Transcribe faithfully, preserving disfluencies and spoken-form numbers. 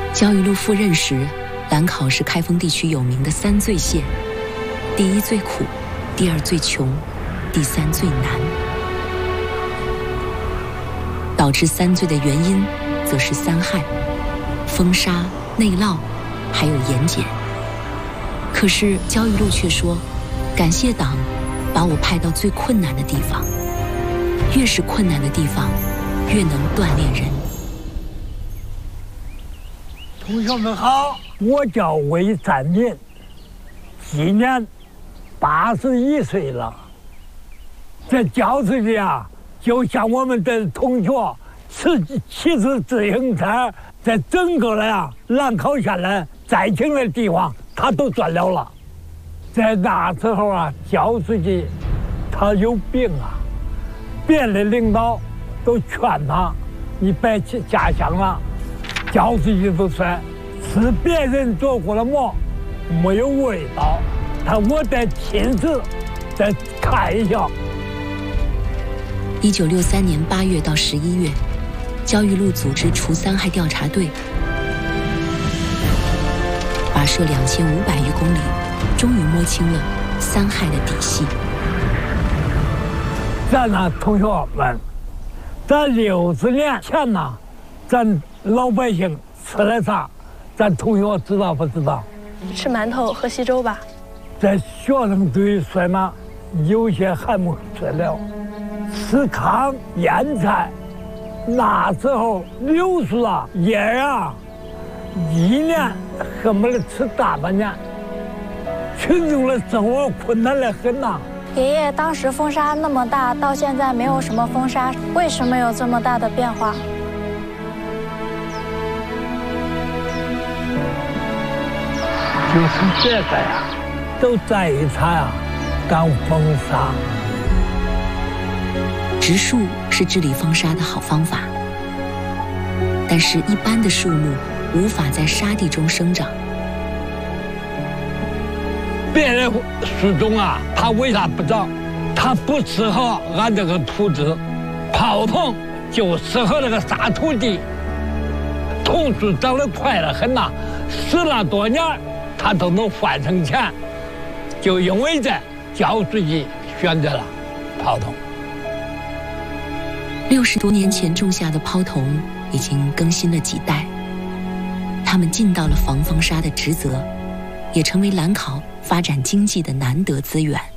焦裕禄赴任时，兰考是开封地区有名的三最县，第一最苦，第二最穷，第三最难。导致三最的原因，则是三害：封杀、内涝，还有盐碱。可是焦裕禄却说，感谢党把我派到最困难的地方，越是困难的地方，越能锻炼人。 同学们好，我叫魏占民，今年八十一岁了。在教书的啊，就像我们的同学骑骑着自行车，在整个的啊兰考县的再近的地方，他都转了了。在那时候啊，焦书记他有病啊，别的领导都劝他，你别去家乡了。焦书记都说，吃别人做过的馍没有味道，他我得亲自再看一下。 一九六三年八月到十一月，焦裕禄组织除三害调查队，跋涉两千五百余公里，终于摸清了三害的底细。 咱那同学们，在六十年前呢，咱老百姓吃了啥？咱同学知道不知道？ 吃馒头喝稀粥吧。 在学生队说嘛，有些还没吃了。吃糠腌菜，那时候柳树啊叶啊，一年恨不得吃大半年，群众的生活困难得很呐。 爷爷，当时风沙那么大，到现在没有什么风沙，为什么有这么大的变化？ 就是这个呀，都在于他呀，干风沙。 植树是治理风沙的好方法，但是一般的树木无法在沙地中生长。 别的树种啊，它为啥不长？它不适合俺这个土质。泡桐就适合那个沙土地。桐树长得快得很呐，十那多年它都能换成钱。就因为这，焦书记选择了泡桐。 六十多年前种下的泡桐已经更新了几代，他们尽到了防风沙的职责，也成为兰考发展经济的难得资源。